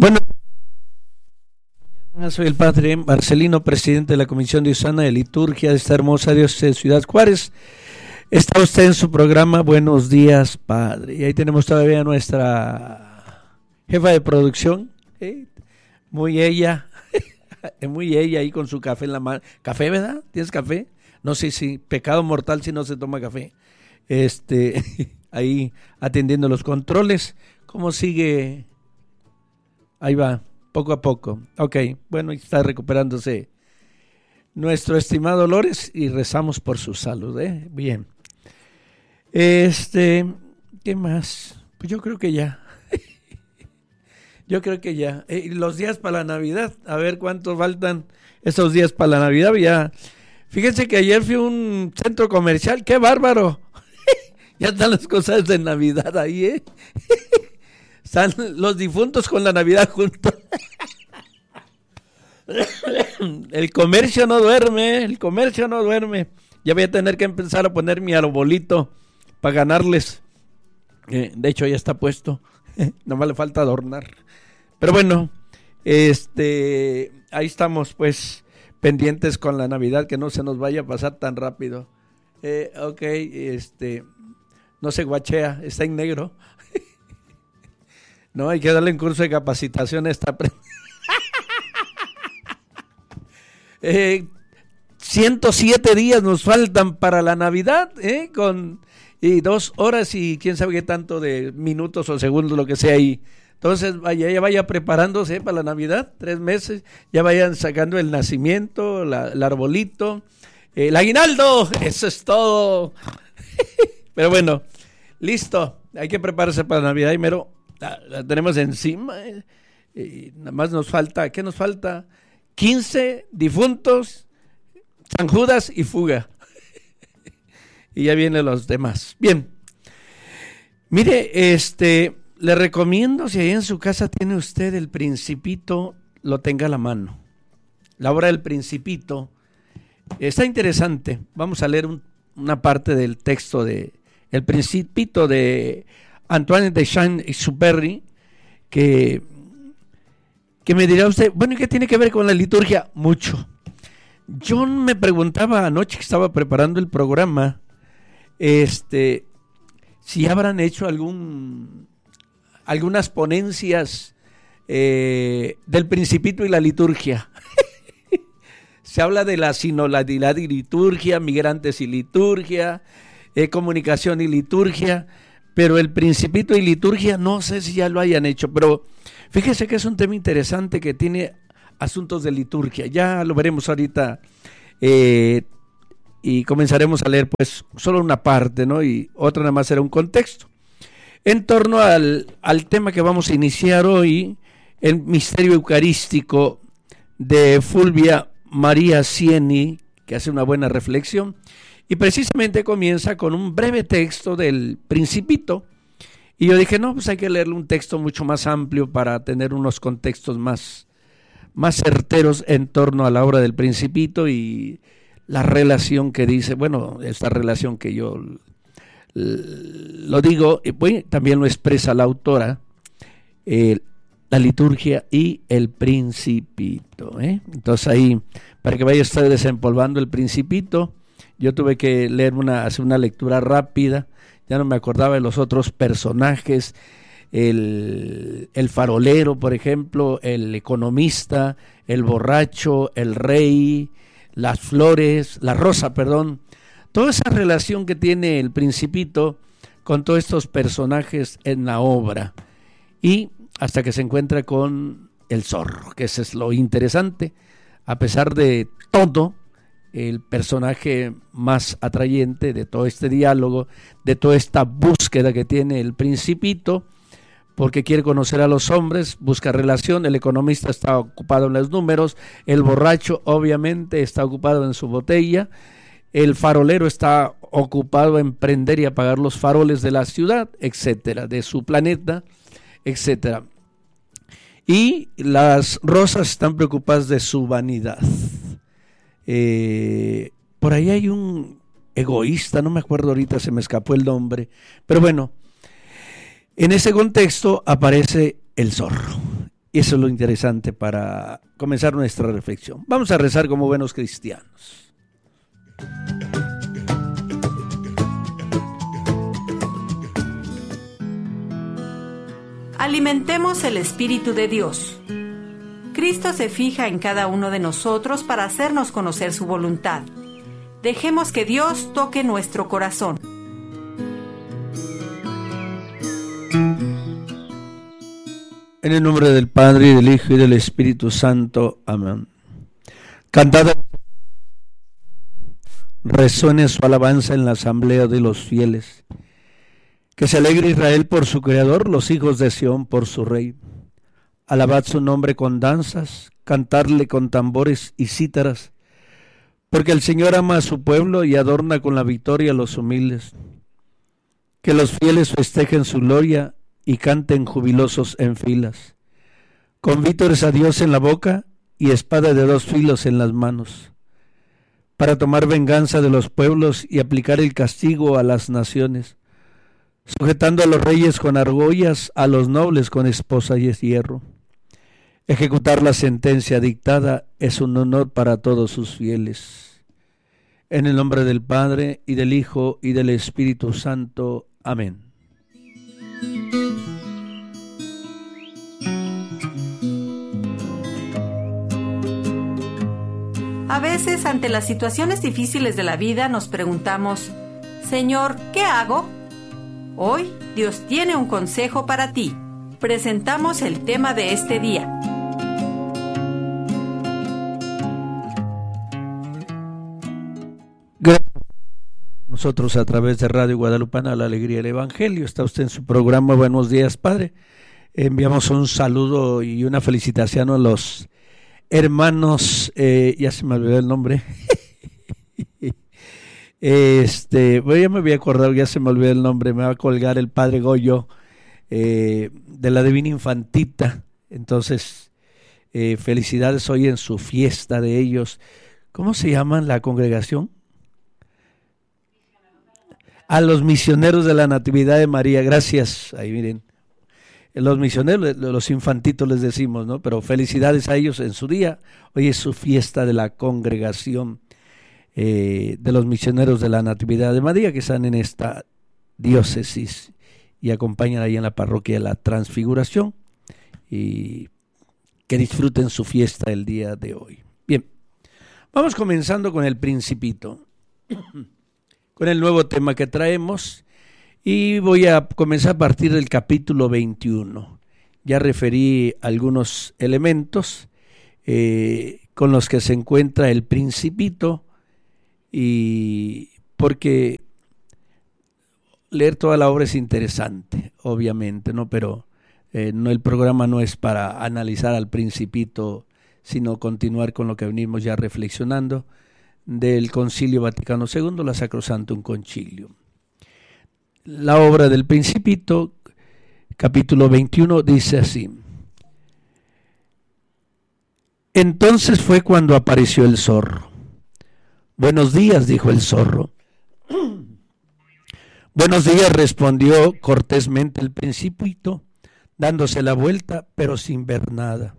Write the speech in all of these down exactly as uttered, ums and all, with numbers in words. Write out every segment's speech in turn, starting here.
Bueno, soy el padre Marcelino, presidente de la Comisión Diocesana de Liturgia de esta hermosa diócesis de Ciudad Juárez. Está usted en su programa Buenos Días, Padre. Y ahí tenemos todavía a nuestra jefa de producción, ¿eh? muy ella, muy ella ahí con su café en la mano. ¿Café, verdad? ¿Tienes café? No sé si pecado mortal si no se toma café. Este, ahí atendiendo los controles. ¿Cómo sigue? Ahí va, poco a poco. Ok, bueno, está recuperándose nuestro estimado Dolores y rezamos por su salud, ¿eh? Bien. Este, ¿qué más? Pues yo creo que ya. Yo creo que ya. Eh, los días para la Navidad, a ver cuántos faltan esos días para la Navidad. Ya. Fíjense que ayer fui a un centro comercial, ¡qué bárbaro! Ya están las cosas de Navidad ahí, ¿eh? Están los difuntos con la Navidad juntos. El comercio no duerme, el comercio no duerme. Ya voy a tener que empezar a poner mi arbolito para ganarles. Eh, de hecho ya está puesto. Nomás le falta adornar. Pero bueno, este, ahí estamos pues pendientes con la Navidad, que no se nos vaya a pasar tan rápido. Eh, ok, este, no se guachea, está en negro. No, hay que darle un curso de capacitación a esta pre- eh, ciento siete días nos faltan para la Navidad, ¿eh? Con y dos horas y quién sabe qué tanto de minutos o segundos, lo que sea ahí. Entonces, vaya, ya vaya preparándose, ¿eh? Para la Navidad, tres meses, ya vayan sacando el nacimiento, la, el arbolito, eh, el aguinaldo, eso es todo. Pero bueno, listo, hay que prepararse para la Navidad y mero. La, la tenemos encima, eh, y nada más nos falta, ¿qué nos falta? quince difuntos, San Judas y fuga. Y ya vienen los demás. Bien, mire, este, le recomiendo, si ahí en su casa tiene usted el Principito, lo tenga a la mano. La obra del Principito está interesante. Vamos a leer un, una parte del texto de El Principito de Antoine de Saint-Exupéry, que, que me dirá usted, bueno, ¿y qué tiene que ver con la liturgia? Mucho. Yo me preguntaba anoche que estaba preparando el programa, este, si habrán hecho algún, algunas ponencias eh, del Principito y la liturgia. Se habla de la sinodalidad y liturgia, migrantes y liturgia, eh, comunicación y liturgia. Pero el Principito y liturgia no sé si ya lo hayan hecho, pero fíjese que es un tema interesante que tiene asuntos de liturgia. Ya lo veremos ahorita eh, y comenzaremos a leer pues solo una parte, ¿no? Y otra nada más será un contexto. En torno al, al tema que vamos a iniciar hoy, el misterio eucarístico de Fulvia María Sieni, que hace una buena reflexión. Y precisamente comienza con un breve texto del Principito. Y yo dije, no, pues hay que leerle un texto mucho más amplio para tener unos contextos más, más certeros en torno a la obra del Principito y la relación que dice, bueno, esta relación que yo lo digo, y pues, también lo expresa la autora, eh, la liturgia y el Principito. ¿eh? Entonces ahí, para que vaya usted desempolvando el Principito, yo tuve que leer una, hacer una lectura rápida, ya no me acordaba de los otros personajes, el, el farolero, por ejemplo, el economista, el borracho, el rey, las flores, la rosa, perdón, toda esa relación que tiene el Principito con todos estos personajes en la obra, y hasta que se encuentra con el zorro, que eso es lo interesante, a pesar de todo, el personaje más atrayente de todo este diálogo, de toda esta búsqueda que tiene el Principito, porque quiere conocer a los hombres, busca relación. El economista está ocupado en los números, el borracho obviamente está ocupado en su botella, el farolero está ocupado en prender y apagar los faroles de la ciudad, etcétera, de su planeta, etcétera. Y las rosas están preocupadas de su vanidad. Eh, por ahí hay un egoísta, no me acuerdo ahorita, se me escapó el nombre, pero bueno, en ese contexto aparece el zorro Y eso es lo interesante para comenzar nuestra reflexión. Vamos a rezar como buenos cristianos. Alimentemos el Espíritu de Dios. Cristo se fija en cada uno de nosotros para hacernos conocer su voluntad. Dejemos que Dios toque nuestro corazón. En el nombre del Padre, y del Hijo, y del Espíritu Santo. Amén. Cantad, resuene su alabanza en la asamblea de los fieles. Que se alegre Israel por su Creador, los hijos de Sión por su Rey. Alabad su nombre con danzas, cantarle con tambores y cítaras, porque el Señor ama a su pueblo y adorna con la victoria a los humildes. Que los fieles festejen su gloria y canten jubilosos en filas, con vítores a Dios en la boca y espada de dos filos en las manos, para tomar venganza de los pueblos y aplicar el castigo a las naciones, sujetando a los reyes con argollas, a los nobles con esposas y hierro. Ejecutar la sentencia dictada es un honor para todos sus fieles. En el nombre del Padre, y del Hijo, y del Espíritu Santo. Amén. A veces, ante las situaciones difíciles de la vida, nos preguntamos, Señor, ¿qué hago? Hoy, Dios tiene un consejo para ti. Presentamos el tema de este día. Gracias a nosotros a través de Radio Guadalupana, la alegría del Evangelio. Está usted en su programa Buenos Días, Padre. Enviamos un saludo y una felicitación a los hermanos, eh, ya se me olvidó el nombre. Este, bueno, ya me voy a acordar, ya se me olvidó el nombre, me va a colgar el Padre Goyo, eh, de la Divina Infantita. Entonces, eh, felicidades hoy en su fiesta de ellos. ¿Cómo se llaman la congregación? A los misioneros de la Natividad de María, gracias. Ahí miren, los misioneros, los infantitos les decimos, ¿no? Pero felicidades a ellos en su día. Hoy es su fiesta de la congregación Eh, de los misioneros de la Natividad de María, que están en esta diócesis y acompañan ahí en la parroquia de la Transfiguración, y que disfruten su fiesta el día de hoy. Bien, vamos comenzando con el Principito, con el nuevo tema que traemos, y voy a comenzar a partir del capítulo veintiuno. Ya referí algunos elementos eh, con los que se encuentra el Principito, y porque leer toda la obra es interesante, obviamente, ¿no? Pero eh, no, el programa no es para analizar al Principito, sino continuar con lo que venimos ya reflexionando del Concilio Vaticano segundo, la Sacrosantum Concilium. La obra del Principito, capítulo veintiuno, dice así: Entonces fue cuando apareció el zorro. Buenos días, dijo el zorro. Buenos días, respondió cortésmente el Principito, dándose la vuelta, pero sin ver nada.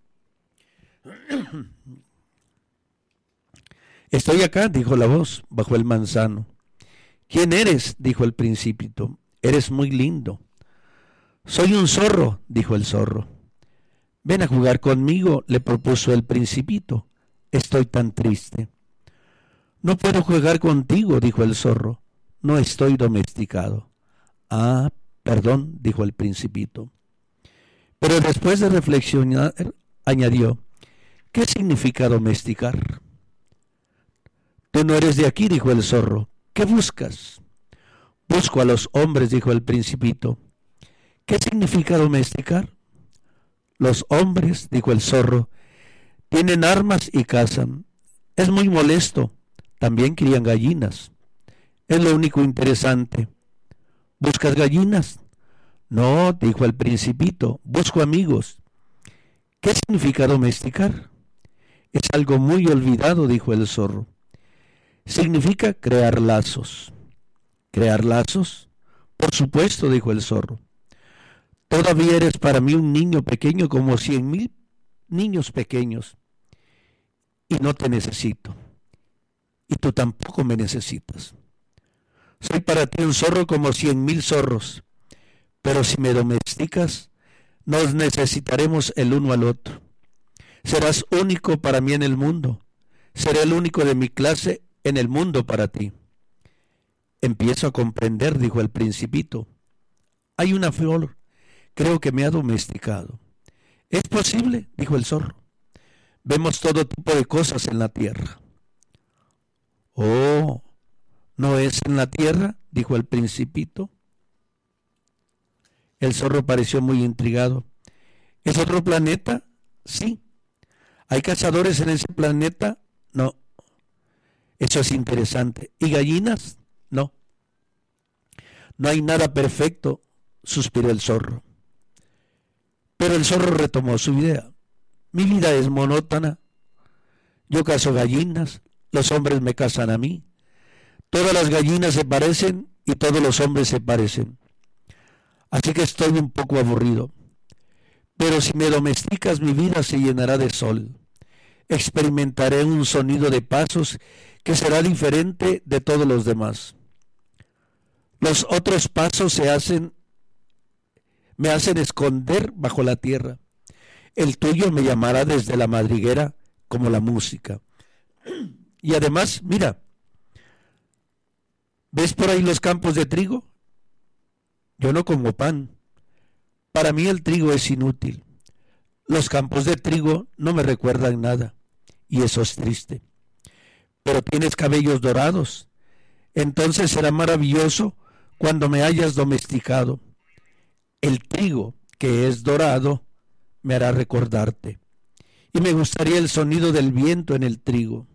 Estoy acá, dijo la voz, bajo el manzano. ¿Quién eres?, dijo el Principito. Eres muy lindo. Soy un zorro, dijo el zorro. Ven a jugar conmigo, le propuso el Principito. Estoy tan triste. No puedo jugar contigo, dijo el zorro. No estoy domesticado. Ah, perdón, dijo el Principito. Pero después de reflexionar, añadió: ¿qué significa domesticar? Tú no eres de aquí, dijo el zorro. ¿Qué buscas? Busco a los hombres, dijo el Principito. ¿Qué significa domesticar? Los hombres, dijo el zorro, tienen armas y cazan. Es muy molesto. También crían gallinas. Es lo único interesante. ¿Buscas gallinas? No, dijo el Principito, busco amigos. ¿Qué significa domesticar? Es algo muy olvidado, dijo el zorro. Significa crear lazos. ¿Crear lazos? Por supuesto, dijo el zorro. Todavía eres para mí un niño pequeño como cien mil niños pequeños. Y no te necesito. Y tú tampoco me necesitas. Soy para ti un zorro como cien mil zorros. Pero si me domesticas, nos necesitaremos el uno al otro. Serás único para mí en el mundo. Seré el único de mi clase en el mundo para ti. Empiezo a comprender, dijo el principito. Hay una flor, creo que me ha domesticado. ¿Es posible?, dijo el zorro. Vemos todo tipo de cosas en la tierra. Oh, ¿no es en la tierra?, dijo el principito. El zorro pareció muy intrigado. ¿Es otro planeta? Sí. ¿Hay cazadores en ese planeta? No. Eso es interesante. ¿Y gallinas? No. No hay nada perfecto, suspiró el zorro. Pero el zorro retomó su idea. Mi vida es monótona. Yo cazo gallinas, los hombres me cazan a mí. Todas las gallinas se parecen y todos los hombres se parecen. Así que estoy un poco aburrido. Pero si me domesticas, mi vida se llenará de sol. Experimentaré un sonido de pasos que será diferente de todos los demás. Los otros pasos se hacen, me hacen esconder bajo la tierra. El tuyo me llamará desde la madriguera como la música. Y además, mira, ¿ves por ahí los campos de trigo? Yo no como pan. Para mí el trigo es inútil. Los campos de trigo no me recuerdan nada, y eso es triste. Pero tienes cabellos dorados. Entonces será maravilloso cuando me hayas domesticado. El trigo, que es dorado, me hará recordarte. Y me gustaría el sonido del viento en el trigo.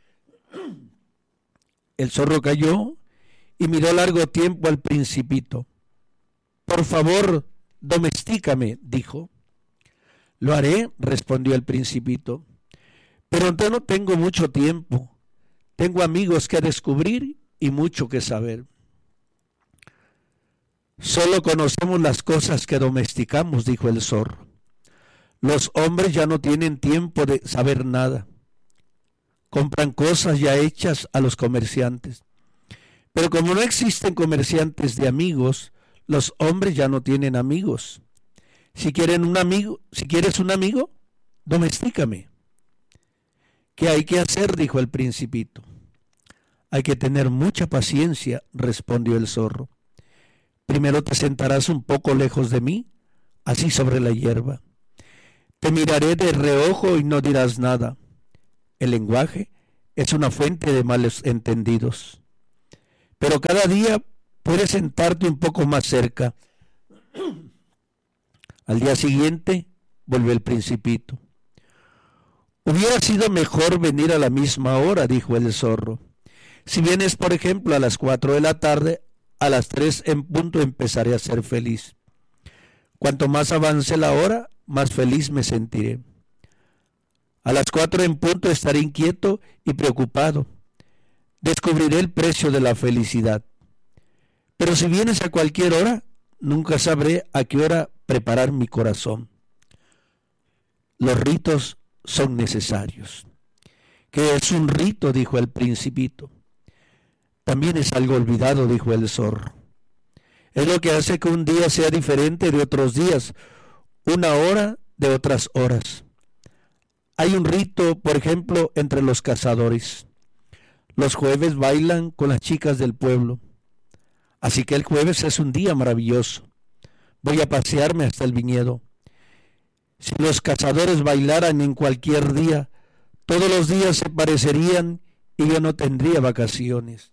El zorro cayó y miró largo tiempo al principito. Por favor, domestícame, dijo. Lo haré, respondió el principito. Pero yo no tengo mucho tiempo. Tengo amigos que descubrir y mucho que saber. Solo conocemos las cosas que domesticamos, dijo el zorro. Los hombres ya no tienen tiempo de saber nada. Compran cosas ya hechas a los comerciantes. Pero como no existen comerciantes de amigos, los hombres ya no tienen amigos. Si quieren un amigo, si quieres un amigo, domestícame. ¿Qué hay que hacer?, dijo el principito. Hay que tener mucha paciencia, respondió el zorro. Primero te sentarás un poco lejos de mí, así sobre la hierba. Te miraré de reojo y no dirás nada. El lenguaje es una fuente de malos entendidos. Pero cada día puedes sentarte un poco más cerca. Al día siguiente volvió el principito. Hubiera sido mejor venir a la misma hora, dijo el zorro. Si vienes, por ejemplo, a las cuatro de la tarde, a las tres en punto empezaré a ser feliz. Cuanto más avance la hora, más feliz me sentiré. A las cuatro en punto estaré inquieto y preocupado. Descubriré el precio de la felicidad. Pero si vienes a cualquier hora, nunca sabré a qué hora preparar mi corazón. Los ritos son necesarios. ¿Qué es un rito?, dijo el principito. También es algo olvidado, dijo el zorro. Es lo que hace que un día sea diferente de otros días, una hora de otras horas. Hay un rito, por ejemplo, entre los cazadores. Los jueves bailan con las chicas del pueblo. Así que el jueves es un día maravilloso. Voy a pasearme hasta el viñedo. Si los cazadores bailaran en cualquier día, todos los días se parecerían y yo no tendría vacaciones.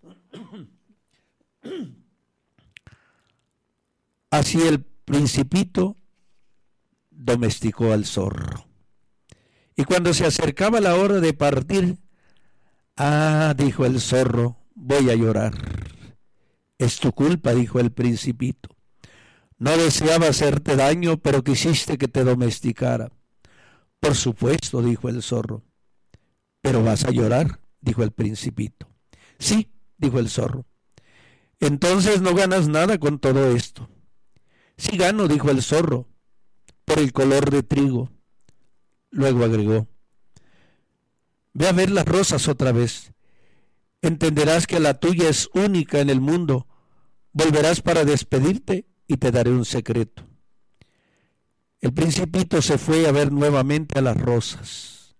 Así el principito domesticó al zorro. Y cuando se acercaba la hora de partir, ah, dijo el zorro, voy a llorar. Es tu culpa, dijo el principito. No deseaba hacerte daño, pero quisiste que te domesticara. Por supuesto, dijo el zorro. Pero vas a llorar, dijo el principito. Sí, dijo el zorro. Entonces no ganas nada con todo esto. Sí gano, dijo el zorro, por el color de trigo. Luego agregó: ve a ver las rosas otra vez. Entenderás que la tuya es única en el mundo. Volverás para despedirte y te daré un secreto. El principito se fue a ver nuevamente a las rosas.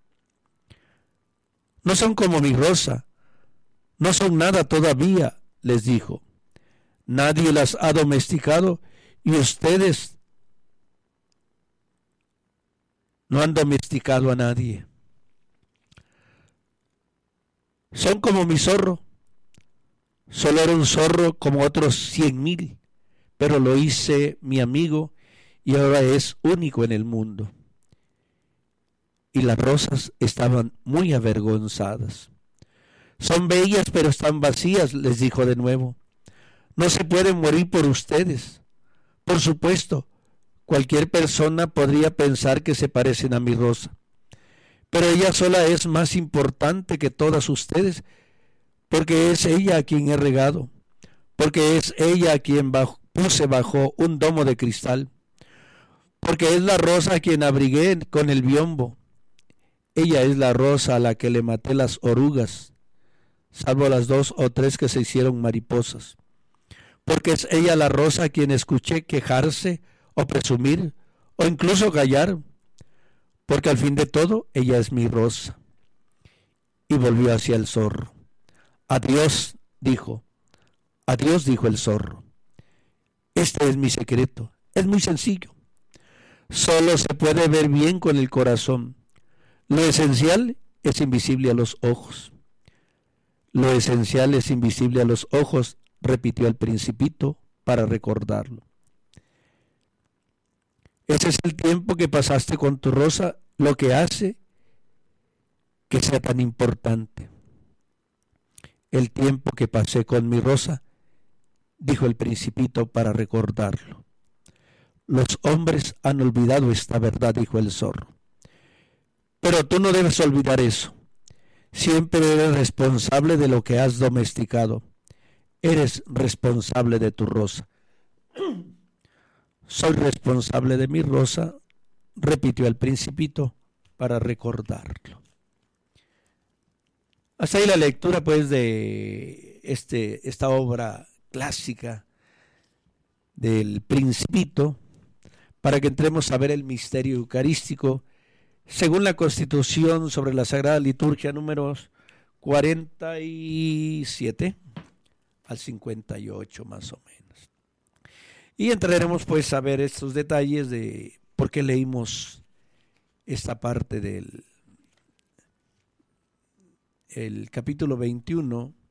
No son como mi rosa, no son nada todavía, les dijo. Nadie las ha domesticado y ustedes no han domesticado a nadie. Son como mi zorro. Solo era un zorro como otros cien mil, pero lo hice mi amigo y ahora es único en el mundo. Y las rosas estaban muy avergonzadas. Son bellas, pero están vacías, les dijo de nuevo. No se pueden morir por ustedes. Por supuesto, cualquier persona podría pensar que se parecen a mi rosa, pero ella sola es más importante que todas ustedes, porque es ella a quien he regado, porque es ella a quien bajo, puse bajo un domo de cristal, porque es la rosa a quien abrigué con el biombo. Ella es la rosa a la que le maté las orugas, salvo las dos o tres que se hicieron mariposas, porque es ella la rosa a quien escuché quejarse o presumir o incluso callar, porque al fin de todo ella es mi rosa. Y volvió hacia el zorro. Adiós, dijo. Adiós, dijo el zorro. Este es mi secreto. Es muy sencillo. Solo se puede ver bien con el corazón. Lo esencial es invisible a los ojos. Lo esencial es invisible a los ojos, repitió el principito para recordarlo. Ese es el tiempo que pasaste con tu rosa, lo que hace que sea tan importante. El tiempo que pasé con mi rosa, dijo el principito para recordarlo. Los hombres han olvidado esta verdad, dijo el zorro. Pero tú no debes olvidar eso. Siempre eres responsable de lo que has domesticado. Eres responsable de tu rosa. Soy responsable de mi rosa, repitió el principito para recordarlo. Hasta ahí la lectura, pues, de este, esta obra clásica del Principito, para que entremos a ver el misterio eucarístico según la Constitución sobre la Sagrada Liturgia, números cuarenta y siete al cincuenta y ocho más o menos. Y entraremos pues a ver estos detalles de por qué leímos esta parte del el capítulo veintiuno